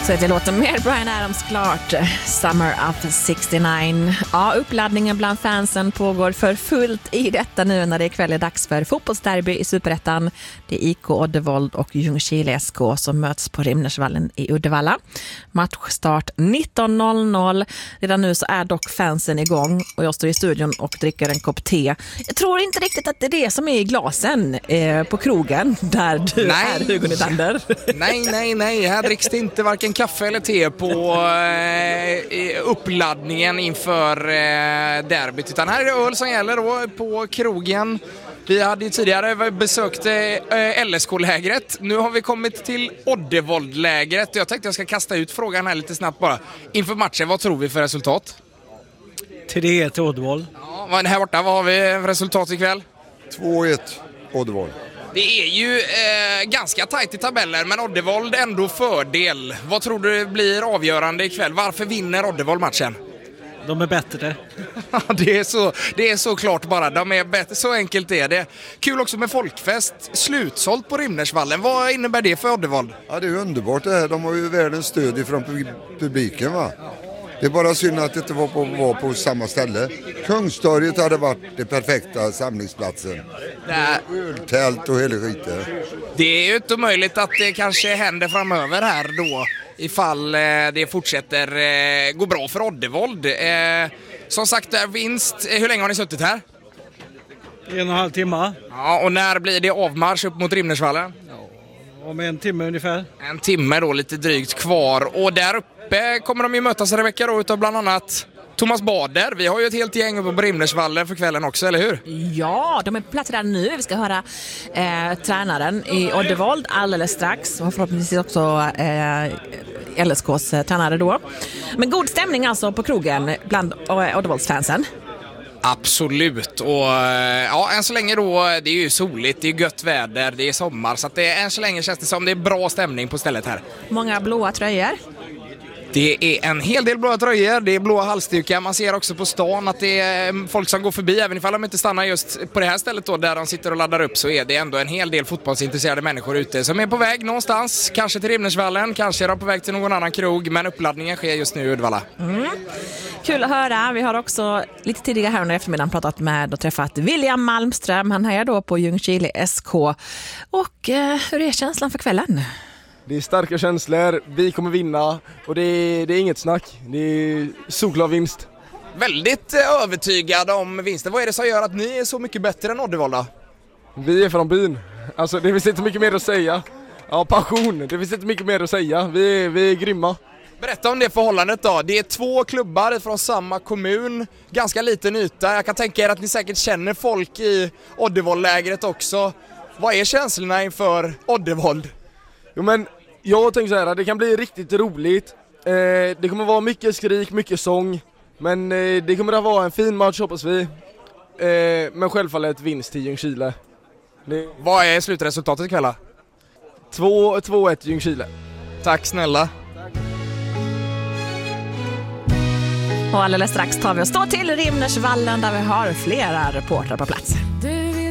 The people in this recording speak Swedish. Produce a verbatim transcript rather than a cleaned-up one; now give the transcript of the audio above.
Så heter låten med Bryan Adams klart, Summer of sextionio. Ja, uppladdningen bland fansen pågår för fullt i detta nu när det är kväll är dags för fotbollsderby i Superettan. Det är I K Oddevold och Ljungskile S K som möts på Rimnersvallen i Uddevalla. Matchstart nitton noll noll. Redan nu så är dock fansen igång och jag står i studion och dricker en kopp te. Jag tror inte riktigt att det är det som är i glasen eh, på krogen där du nej. är, Hugo Nytander. Nej, nej, nej. Här dricks det inte varken kaffe eller te på eh, uppladdningen inför eh, derbyt. Utan här är det öl som gäller då på krogen. Vi hade ju tidigare besökt eh, L S K-lägret. Nu har vi kommit till Oddevold-lägret. Jag tänkte jag ska kasta ut frågan här lite snabbt bara. Inför matchen, vad tror vi för resultat? tre ett till Oddevold. Ja, men här borta, vad har vi för resultat ikväll? två ett Oddevold. Det är ju eh, ganska tajt i tabeller, men Oddevold ändå fördel. Vad tror du blir avgörande ikväll? Varför vinner Oddevold matchen? De är bättre. det, är så, det är så klart bara. De är bättre. Så enkelt är det. Kul också med folkfest. Slutsålt på Rimnersvallen. Vad innebär det för Oddevold? Ja, det är underbart det här. De har ju världens stöd ifrån publiken, va? Det är bara synd att det inte var på, var på samma ställe. Kungstorget hade varit det perfekta samlingsplatsen. Öltält och hela skiten. Det är ju inte möjligt att det kanske händer framöver här då. Ifall eh, det fortsätter eh, gå bra för Oddevold. Eh, som sagt, där vinst. Eh, hur länge har ni suttit här? En och en halv timme. Ja, och när blir det avmarsch upp mot Rimnersvallen? Ja, om en timme ungefär. En timme då, lite drygt kvar. Och där uppe kommer de ju mötas en vecka då utav bland annat Thomas Bader. Vi har ju ett helt gäng uppe på Rimnersvallen för kvällen också, eller hur? Ja, de är på plats redan nu. Vi ska höra eh, tränaren i Oddevold alldeles strax. Och förhoppningsvis också eh, L S K:s eh, tränare då. Men god stämning alltså på krogen bland eh, Oddevoldsfansen. Absolut. Och ja, än så länge då, det är ju soligt, det är gött väder, det är sommar. Så att det, än så länge känns det som det är bra stämning på stället här. Många blåa tröjor. Det är en hel del blåa tröjor, det är blåa halsdukar. Man ser också på stan att det är folk som går förbi. Även ifall de inte stannar just på det här stället då, där de sitter och laddar upp, så är det ändå en hel del fotbollsintresserade människor ute som är på väg någonstans. Kanske till Rimnersvallen, kanske är de på väg till någon annan krog. Men uppladdningen sker just nu i Uddevalla. Mm. Kul att höra. Vi har också lite tidigare här under eftermiddagen pratat med och träffat William Malmström. Han är då på Ljungskile S K. Och eh, hur är känslan för kvällen? Det är starka känslor, vi kommer vinna och det är, det är inget snack. Det är solklar vinst. Väldigt eh, övertygad om vinsten. Vad är det som gör att ni är så mycket bättre än Oddevold då? Vi är från byn. Alltså det finns inte mycket mer att säga. Ja, passion. Det finns inte mycket mer att säga. Vi är, vi är grymma. Berätta om det förhållandet då. Det är två klubbar från samma kommun. Ganska liten yta. Jag kan tänka er att ni säkert känner folk i Oddevold-lägret också. Vad är känslorna inför Oddevold? Jo, men jag tänker så här, det kan bli riktigt roligt. Eh, det kommer vara mycket skrik, mycket sång. Men eh, det kommer att vara en fin match, hoppas vi. Eh, men självfallet vinst till Ljungskile. Det... Vad är slutresultatet ikväll? två ett Ljungskile. Tack snälla. Och alldeles strax tar vi oss då till Rimnersvallen där vi har flera reportrar på plats.